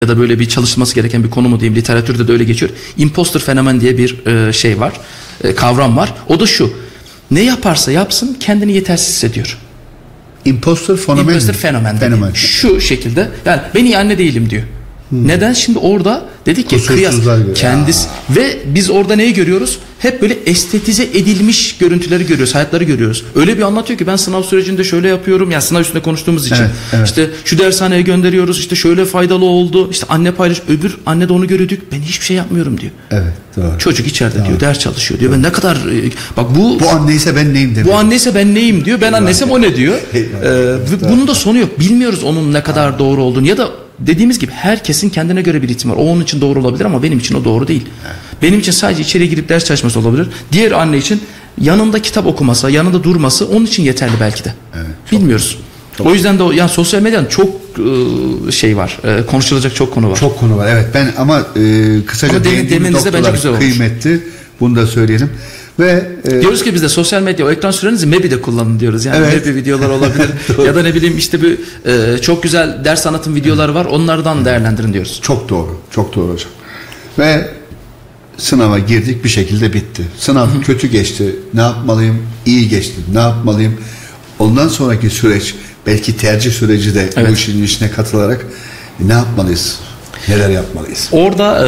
ya da böyle bir çalışılması gereken bir konu mu diyeyim, literatürde de öyle geçiyor. Imposter fenomen diye bir şey var, kavram var. O da şu: ne yaparsa yapsın kendini yetersiz hissediyor. Imposter fenomen. Şu şekilde, yani ben iyi anne değilim diyor. Neden? Şimdi orada dedik ki kıyas kendisi ve biz orada neyi görüyoruz? Hep böyle estetize edilmiş görüntüleri görüyoruz, hayatları görüyoruz. Öyle bir anlatıyor ki ben sınav sürecinde şöyle yapıyorum. Yani sınav üstünde konuştuğumuz için. Evet. İşte şu dershaneye gönderiyoruz. İşte şöyle faydalı oldu. İşte anne paylaş. Öbür anne de onu görüyor. Ben hiçbir şey yapmıyorum diyor. Evet, doğru. Çocuk içeride diyor, ders çalışıyor diyor. Ben ne kadar bak bu anneyse ben neyim demiyor. Bu anneyse ben neyim diyor. Ben anneysem o ne diyor. Bunun da sonu yok. Bilmiyoruz onun ne kadar doğru olduğunu ya da dediğimiz gibi herkesin kendine göre bir ritmi var. O onun için doğru olabilir ama benim için o doğru değil. Evet. Benim için sadece içeriye girip ders çalışması olabilir. Diğer anne için yanında kitap okuması, yanında durması onun için yeterli belki de. Evet, bilmiyoruz. O yüzden de yani sosyal medyanın çok şey var. Konuşulacak çok konu var. Çok konu var. Evet. Ben ama kısaca değindiğimiz noktalar kıymetli. Bunu da söyleyelim. Ve diyoruz ki biz de sosyal medya, o ekran sürenizi MEB'de kullanın diyoruz. Yani evet. MEB videolar olabilir ya da ne bileyim işte bir çok güzel ders anlatım videoları var. Onlardan değerlendirin diyoruz. Çok doğru. Çok doğru hocam. Ve sınava girdik, bir şekilde bitti. Sınav kötü geçti. Ne yapmalıyım? İyi geçti. Ne yapmalıyım? Ondan sonraki süreç, belki tercih süreci de bu işin içine katılarak ne yapmalıyız? Neler yapmalıyız? Orada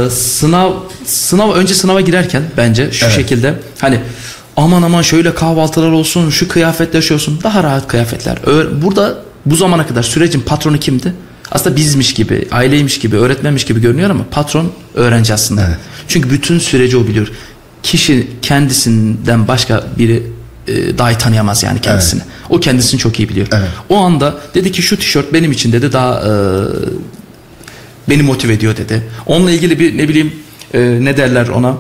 önce sınava girerken bence şu şekilde hani aman şöyle kahvaltılar olsun, şu kıyafetler şey olsun, daha rahat kıyafetler. Burada bu zamana kadar sürecin patronu kimdi? Aslında bizmiş gibi, aileymiş gibi, öğretmenmiş gibi görünüyor ama patron öğrenci aslında. Evet. Çünkü bütün süreci o biliyor. Kişi kendisinden başka biri daha iyi tanıyamaz yani kendisini. Evet. O kendisini çok iyi biliyor. Evet. O anda dedi ki şu tişört benim için dedi daha beni motive ediyor dedi. Onunla ilgili bir ne bileyim ne derler ona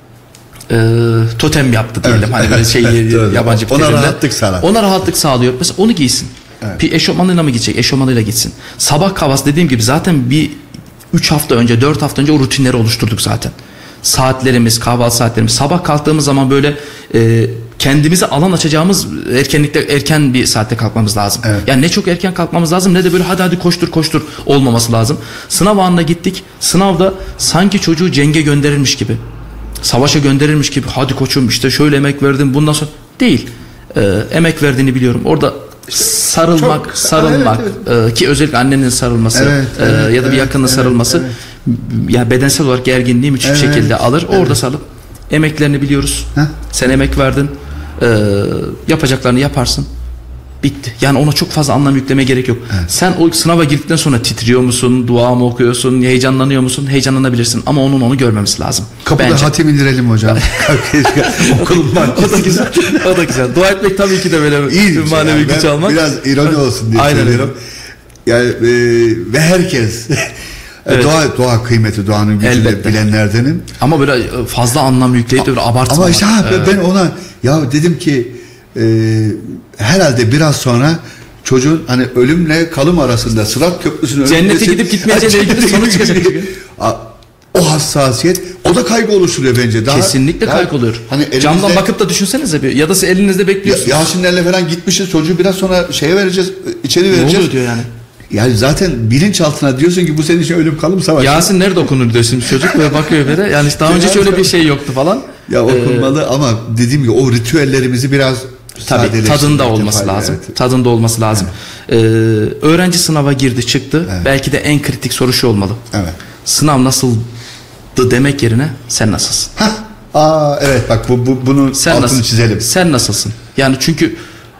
totem yaptı diyelim. Evet, hani böyle şey yabancı bir terimle. Ona rahatlık sağlıyor. Mesela onu giysin. Evet. Bir eşofmanıyla mı gidecek? Eşofmanıyla gitsin. Sabah kahvaltısı dediğim gibi zaten bir 3 hafta önce 4 hafta önce o rutinleri oluşturduk zaten. Saatlerimiz, kahvaltı saatlerimiz. Sabah kalktığımız zaman böyle kendimize alan açacağımız erken bir saatte kalkmamız lazım. Evet. Yani ne çok erken kalkmamız lazım ne de böyle hadi koştur olmaması lazım. Sınav anına gittik. Sınavda sanki çocuğu cenge gönderilmiş gibi, savaşa gönderilmiş gibi, hadi koçum işte şöyle emek verdim bundan sonra değil. Emek verdiğini biliyorum. Orada sarılmak evet. Ki özellikle annenin sarılması ya da bir yakının sarılması yani bedensel olarak gerginliği müthiş bir şekilde alır. Orada sarılıp emeklerini biliyoruz. Sen emek verdin. Yapacaklarını yaparsın. Bitti. Yani ona çok fazla anlam yüklemeye gerek yok. Evet. Sen o sınava girdikten sonra titriyor musun? Dua mı okuyorsun? Heyecanlanıyor musun? Heyecanlanabilirsin. Ama onu görmemesi lazım. Kapıda bence. Hatim indirelim hocam. Okulun bahçesinde. O da güzel. Dua etmek tabii ki de böyle bir manevi güç almak. Biraz ironi olsun diye söylüyorum. Yani ve herkes evet. Doğa kıymeti, doğanın gücünü bilenlerdenim. Ama böyle fazla anlam yükleyip de böyle abartma. Ama işte ben ona ya dedim ki herhalde biraz sonra çocuğun hani ölümle kalım arasında Sırat Köprüsü'nün cennete gidip gitmeyeceğiyle ilgili sonuç çıkacak. O hassasiyet, o da kaygı oluşturuyor bence. Kesinlikle kaygı oluyor. Hani elinizde, camdan bakıp da düşünsenize bir ya da siz elinizde bekliyorsunuz. Yasinlerle falan gitmişiz, çocuğu biraz sonra şeye vereceğiz, içeri vereceğiz. Ne oluyor diyor yani? Yani zaten bilinçaltına diyorsun ki bu senin için ölüm kalım savaşı. Yasin nerede okunur diyorsun çocuk ve bakıyor böyle. Yani işte daha önce şöyle bir şey yoktu falan. Ya okunmalı ama dediğim gibi o ritüellerimizi biraz tabii tadında olması lazım. Evet. Tadında olması lazım. Evet. Öğrenci sınava girdi çıktı. Evet. Belki de en kritik soru şu olmalı. Evet. Sınav nasıldı demek yerine sen nasılsın? Evet bak bunu sen altını çizelim. Sen nasılsın? Yani çünkü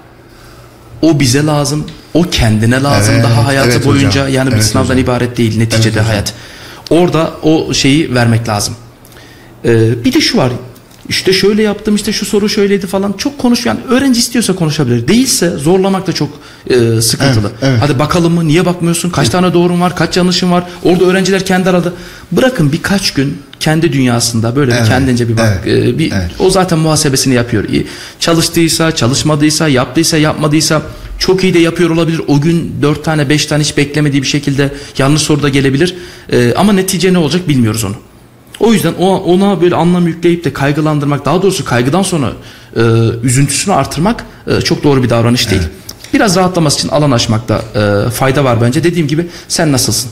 o bize lazım. O kendine lazım daha hayatı boyunca. Hocam. Yani bir sınavdan ibaret değil neticede hayat. Orada o şeyi vermek lazım. Bir de şu var. İşte şöyle yaptım, işte şu soru şöyleydi falan. Çok yani öğrenci istiyorsa konuşabilir. Değilse zorlamak da çok sıkıntılı. Evet. Hadi bakalım mı? Niye bakmıyorsun? Kaç tane doğrun var? Kaç yanlışın var? Orada öğrenciler kendi arada. Bırakın birkaç gün kendi dünyasında böyle bir kendince bir bak. O zaten muhasebesini yapıyor. Çalıştıysa, çalışmadıysa, yaptıysa, yapmadıysa çok iyi de yapıyor olabilir. O gün 4 tane 5 tane hiç beklemediği bir şekilde yanlış soru da gelebilir. Ama netice ne olacak bilmiyoruz onu. O yüzden ona böyle anlam yükleyip de kaygılandırmak, daha doğrusu kaygıdan sonra üzüntüsünü artırmak çok doğru bir davranış değil. Biraz rahatlaması için alan açmakta fayda var bence. Dediğim gibi sen nasılsın?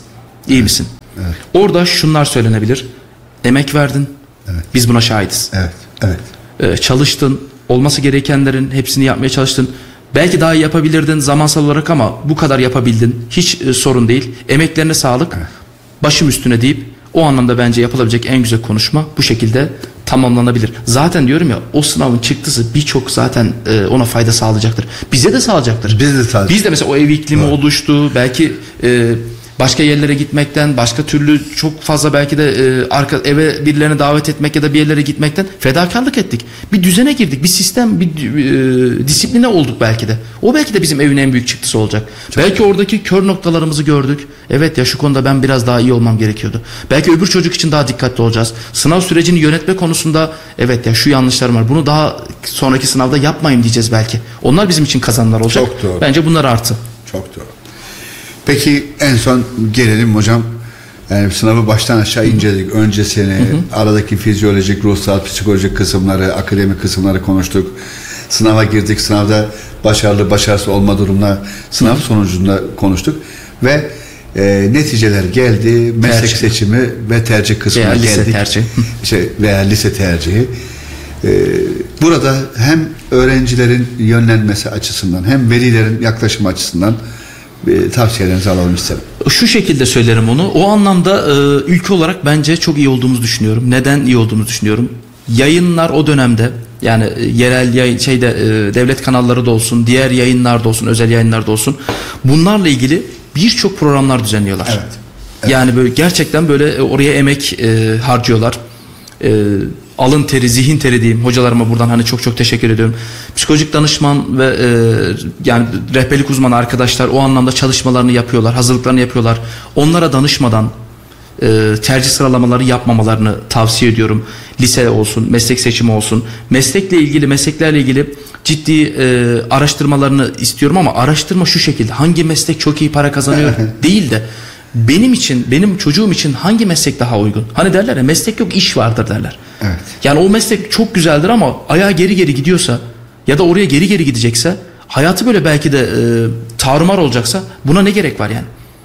İyi misin? Evet. Orada şunlar söylenebilir. Emek verdin. Evet. Biz buna şahidiz. Evet. Çalıştın. Olması gerekenlerin hepsini yapmaya çalıştın. Belki daha iyi yapabilirdin zamansal olarak ama bu kadar yapabildin. Hiç sorun değil. Emeklerine sağlık. Evet. Başım üstüne deyip o anlamda bence yapılabilecek en güzel konuşma bu şekilde tamamlanabilir. Zaten diyorum ya, o sınavın çıktısı birçok zaten ona fayda sağlayacaktır. Bize de sağlayacaktır. Biz de mesela o ev iklimi oluştu. Belki başka yerlere gitmekten, başka türlü çok fazla belki de eve birilerini davet etmek ya da bir yerlere gitmekten fedakarlık ettik. Bir düzene girdik, bir sistem, bir disipline olduk belki de. O belki de bizim evin en büyük çıktısı olacak. Belki oradaki kör noktalarımızı gördük. Evet ya, şu konuda ben biraz daha iyi olmam gerekiyordu. Belki öbür çocuk için daha dikkatli olacağız. Sınav sürecini yönetme konusunda evet ya, şu yanlışlarım var. Bunu daha sonraki sınavda yapmayayım diyeceğiz belki. Onlar bizim için kazanımlar olacak. Çok doğru. Bence bunlar artı. Çok doğru. Peki en son gelelim hocam. Yani sınavı baştan aşağı inceledik. Öncesini, aradaki fizyolojik, ruhsal, psikolojik kısımları, akademik kısımları konuştuk. Sınava girdik. Sınavda başarılı, başarısız olma durumuna, sınav sonucunda konuştuk. Ve neticeler geldi. Meslek seçimi ve tercih kısmına veya geldik. Veya lise tercihi. Burada hem öğrencilerin yönlenmesi açısından hem velilerin yaklaşım açısından tavsiyelerinizi alalım isterim. Şu şekilde söylerim onu. O anlamda ülke olarak bence çok iyi olduğumuzu düşünüyorum. Neden iyi olduğumuzu düşünüyorum? Yayınlar o dönemde, yani yerel devlet kanalları da olsun, diğer yayınlar da olsun, özel yayınlar da olsun, bunlarla ilgili birçok programlar düzenliyorlar. Evet. Yani böyle gerçekten böyle oraya emek harcıyorlar. Alın teri, zihin teri diyeyim. Hocalarıma buradan hani çok teşekkür ediyorum. Psikolojik danışman ve yani rehberlik uzmanı arkadaşlar o anlamda çalışmalarını yapıyorlar, hazırlıklarını yapıyorlar. Onlara danışmadan tercih sıralamaları yapmamalarını tavsiye ediyorum. Lise olsun, meslek seçimi olsun. Mesleklerle ilgili ciddi araştırmalarını istiyorum ama araştırma şu şekilde: hangi meslek çok iyi para kazanıyor değil de benim çocuğum için hangi meslek daha uygun? Hani derler ya, meslek yok, iş vardır derler. Evet. Yani o meslek çok güzeldir ama ayağı geri gidiyorsa ya da oraya geri gidecekse, hayatı böyle belki de tarumar olacaksa buna ne gerek var yani?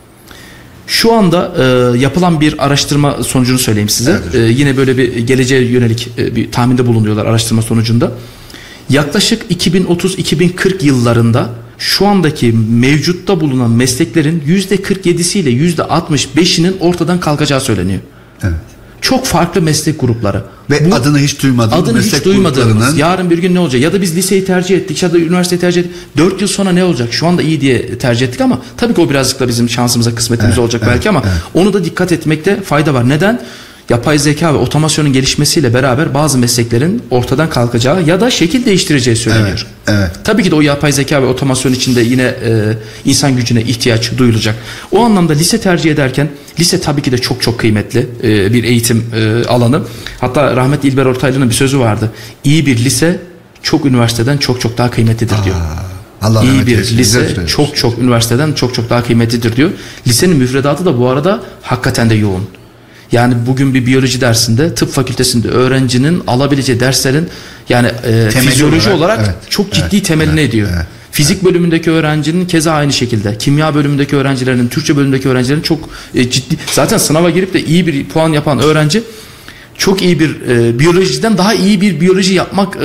Şu anda yapılan bir araştırma sonucunu söyleyeyim size. Evet. Yine böyle bir geleceğe yönelik bir tahminde bulunuyorlar araştırma sonucunda. Yaklaşık 2030-2040 yıllarında şu andaki mevcutta bulunan mesleklerin %47'siyle %65'inin ortadan kalkacağı söyleniyor. Evet. Çok farklı meslek grupları. Ve adını hiç duymadığımız, yarın bir gün ne olacak? Ya da biz liseyi tercih ettik ya da üniversiteyi tercih ettik. 4 yıl sonra ne olacak? Şu anda iyi diye tercih ettik ama tabii ki o birazcık da bizim şansımıza, kısmetimiz olacak belki ama onu da dikkat etmekte fayda var. Neden? Yapay zeka ve otomasyonun gelişmesiyle beraber bazı mesleklerin ortadan kalkacağı ya da şekil değiştireceği söyleniyor. Evet. Tabii ki de o yapay zeka ve otomasyon içinde yine insan gücüne ihtiyaç duyulacak. O anlamda lise tercih ederken, lise tabii ki de çok kıymetli bir eğitim alanı. Hatta rahmetli İlber Ortaylı'nın bir sözü vardı: İyi bir lise çok üniversiteden çok daha kıymetlidir diyor. İyi bir lise çok üniversiteden çok daha kıymetlidir diyor. Lisenin müfredatı da bu arada hakikaten de yoğun. Yani bugün bir biyoloji dersinde, tıp fakültesinde öğrencinin alabileceği derslerin yani fizyoloji olarak çok ciddi temelini ediyor. Fizik bölümündeki öğrencinin keza aynı şekilde. Kimya bölümündeki öğrencilerin, Türkçe bölümündeki öğrencilerin çok ciddi. Zaten sınava girip de iyi bir puan yapan öğrenci çok iyi bir biyolojiden daha iyi bir biyoloji yapmak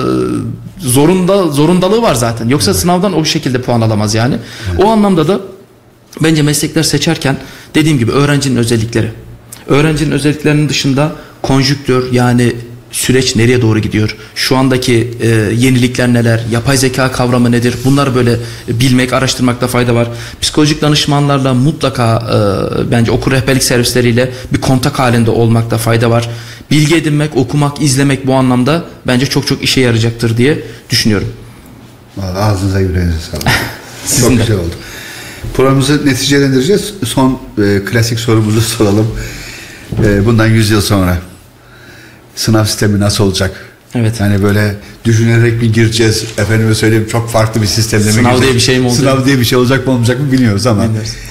zorundalığı var zaten. Yoksa sınavdan o şekilde puan alamaz yani. O anlamda da bence meslekler seçerken dediğim gibi öğrencinin özellikleri. Öğrencinin özelliklerinin dışında konjüktür, yani süreç nereye doğru gidiyor? Şu andaki yenilikler neler? Yapay zeka kavramı nedir? Bunları böyle bilmek, araştırmakta fayda var. Psikolojik danışmanlarla mutlaka bence okur rehberlik servisleriyle bir kontak halinde olmakta fayda var. Bilgi edinmek, okumak, izlemek bu anlamda bence çok işe yarayacaktır diye düşünüyorum. Vallahi ağzınıza yüreğinize sağlık. Çok güzel oldu. Programımızı neticelendireceğiz. Son klasik sorumuzu soralım. Bundan 100 yıl sonra sınav sistemi nasıl olacak? Evet. Yani böyle düşünerek mi gireceğiz? Efendime söyleyeyim, çok farklı bir sistemle mi gireceğiz? Sınav diye bir şey mi olacak? Sınav diye bir şey olacak mı olmayacak mı bilmiyoruz ama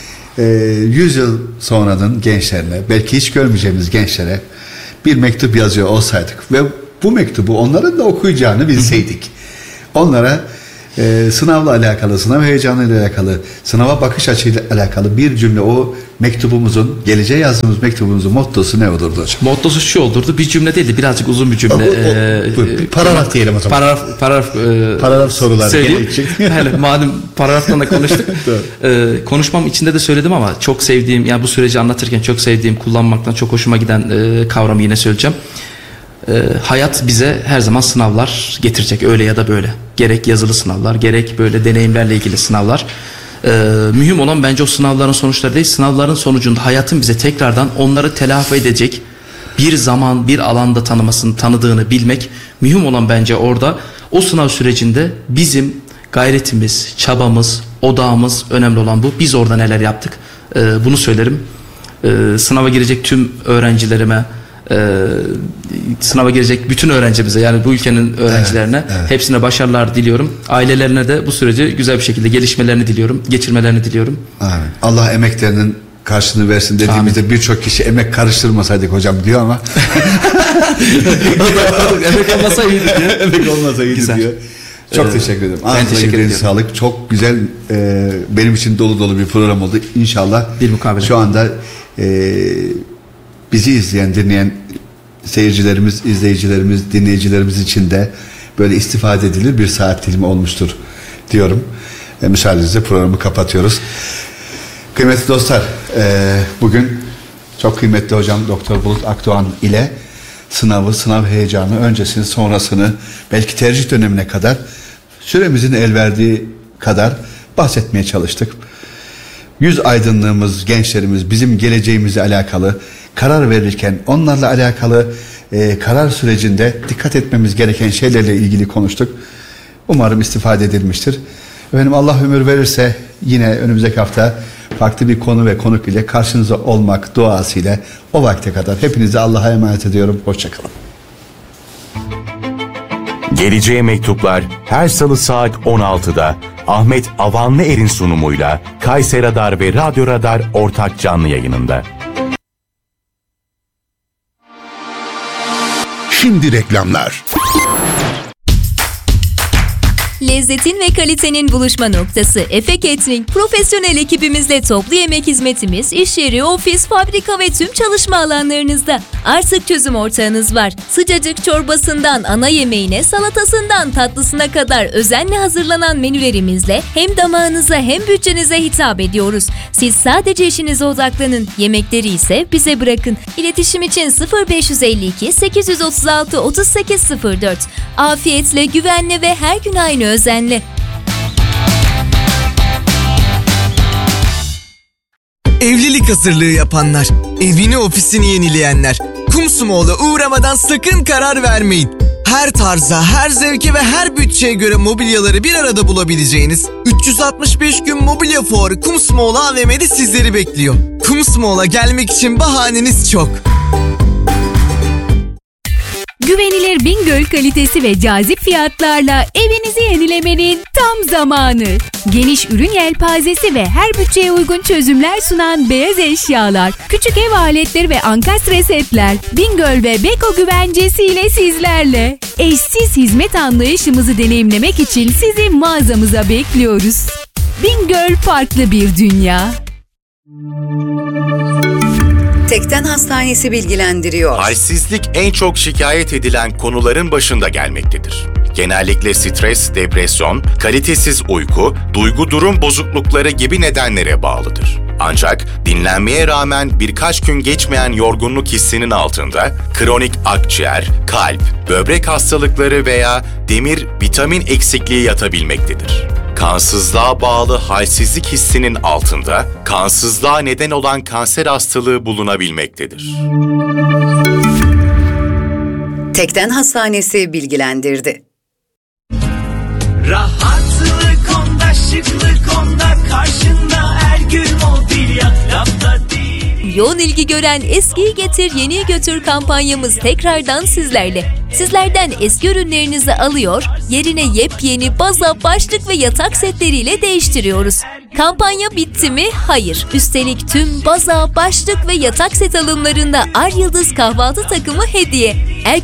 100 yıl sonranın gençlerine, belki hiç görmeyeceğimiz gençlere bir mektup yazıyor olsaydık ve bu mektubu onların da okuyacağını bilseydik, onlara Sınavla alakalı, sınav heyecanıyla alakalı, sınava bakış açıyla alakalı bir cümle, o mektubumuzun, geleceğe yazdığımız mektubumuzun mottosu ne olurdu hocam? Mottosu şu olurdu, bir cümle değildi, birazcık uzun bir cümle. Paragraf diyelim o zaman. Paragraf sorular gelecek. Yani madem paragraftan da konuştuk. Konuşmam içinde de söyledim ama çok sevdiğim, yani bu süreci anlatırken çok sevdiğim, kullanmaktan çok hoşuma giden kavramı yine söyleyeceğim. Hayat bize her zaman sınavlar getirecek, öyle ya da böyle. Gerek yazılı sınavlar, gerek böyle deneyimlerle ilgili sınavlar. Mühim olan bence o sınavların sonuçları değil, sınavların sonucunda hayatın bize tekrardan onları telafi edecek bir zaman, bir alanda tanıdığını bilmek. Mühim olan bence orada, o sınav sürecinde bizim gayretimiz, çabamız, odağımız, önemli olan bu. Biz orada neler yaptık, bunu söylerim. Sınava girecek tüm öğrencilerime, sınava girecek bütün öğrencimize, yani bu ülkenin öğrencilerine hepsine başarılar diliyorum. Ailelerine de bu süreci güzel bir şekilde geçirmelerini diliyorum. Amin. Allah emeklerinin karşılığını versin dediğimizde birçok kişi emek karıştırmasaydık hocam diyor ama emek olmasa iyiydi diyor. Emek olmasa iyiydi diyor. Çok teşekkür ederim. Ben teşekkür ederim. Sağlık. Çok güzel, benim için dolu bir program oldu. İnşallah şu anda bizi izleyen, dinleyen seyircilerimiz, izleyicilerimiz, dinleyicilerimiz için de böyle istifade edilir bir saat dilimi olmuştur diyorum. Müsaadenizle programı kapatıyoruz. Kıymetli dostlar, bugün çok kıymetli hocam Doktor Bulut Akdoğan ile sınav heyecanı, öncesini, sonrasını, belki tercih dönemine kadar süremizin el verdiği kadar bahsetmeye çalıştık. Yüz aydınlığımız, gençlerimiz, bizim geleceğimizle alakalı karar verirken onlarla alakalı karar sürecinde dikkat etmemiz gereken şeylerle ilgili konuştuk. Umarım istifade edilmiştir. Efendim, Allah ömür verirse yine önümüzdeki hafta farklı bir konu ve konuk ile karşınızda olmak duasıyla o vakte kadar hepinizi Allah'a emanet ediyorum. Hoşçakalın. Geleceğe Mektuplar her salı saat 16'da Ahmet Avanlıer'in sunumuyla Kayseri Radar ve Radyo Radar ortak canlı yayınında. Şimdi reklamlar. Lezzetin ve kalitenin buluşma noktası Efe Catering, profesyonel ekibimizle toplu yemek hizmetimiz iş yeri, ofis, fabrika ve tüm çalışma alanlarınızda. Artık çözüm ortağınız var. Sıcacık çorbasından ana yemeğine, salatasından tatlısına kadar özenle hazırlanan menülerimizle hem damağınıza hem bütçenize hitap ediyoruz. Siz sadece işinize odaklanın, yemekleri ise bize bırakın. İletişim için 0552 836 3804. Afiyetle, güvenle ve her gün aynı özenle. Evlilik hazırlığı yapanlar, evini ofisini yenileyenler, Kumsumoğlu'na uğramadan sakın karar vermeyin. Her tarza, her zevke ve her bütçeye göre mobilyaları bir arada bulabileceğiniz 365 gün mobilya fuarı Kumsumoğlu AVM'de sizleri bekliyor. Kumsumoğlu'na gelmek için bahaneniz çok. Güvenilir Bingöl kalitesi ve cazip fiyatlarla evinizi yenilemenin tam zamanı. Geniş ürün yelpazesi ve her bütçeye uygun çözümler sunan Beyaz Eşyalar, küçük ev aletleri ve ankastre setler Bingöl ve Beko güvencesiyle sizlerle. Eşsiz hizmet anlayışımızı deneyimlemek için sizi mağazamıza bekliyoruz. Bingöl farklı bir dünya. Tekden Hastanesi bilgilendiriyor. Halsizlik en çok şikayet edilen konuların başında gelmektedir. Genellikle stres, depresyon, kalitesiz uyku, duygu durum bozuklukları gibi nedenlere bağlıdır. Ancak dinlenmeye rağmen birkaç gün geçmeyen yorgunluk hissinin altında kronik akciğer, kalp, böbrek hastalıkları veya demir, vitamin eksikliği yatabilmektedir. Kansızlığa bağlı halsizlik hissinin altında kansızlığa neden olan kanser hastalığı bulunabilmektedir. Tekden Hastanesi bilgilendirdi. Rahatlık onda, şıklık onda, karşında Ergül Mobilya, lafta değil. Yoğun ilgi gören Eskiyi Getir Yeniyi Götür kampanyamız tekrardan sizlerle. Sizlerden eski ürünlerinizi alıyor, yerine yepyeni baza, başlık ve yatak setleriyle değiştiriyoruz. Kampanya bitti mi? Hayır. Üstelik tüm baza, başlık ve yatak set alımlarında Ar Yıldız kahvaltı takımı hediye.